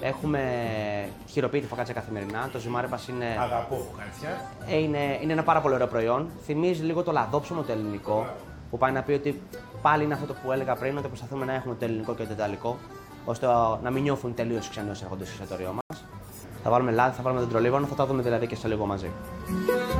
Έχουμε χειροποίητη φωκάτσια καθημερινά. Το ζυμάρεπας είναι. Αγαπώ φωκάτσια. Είναι ένα πάρα πολύ ωραίο προϊόν. Θυμίζει λίγο το λαδόψωμο το ελληνικό. Που πάει να πει ότι πάλι είναι αυτό που έλεγα πριν, ότι προσπαθούμε να έχουμε το ελληνικό και το ιταλικό, ώστε να μην νιώθουν τελείως ξένοι όσοι έρχονται στο εστιατόριό μας. Θα βάλουμε λάδι, θα βάλουμε τον τρολίβανο, θα τα δούμε δηλαδή και σε λίγο μαζί.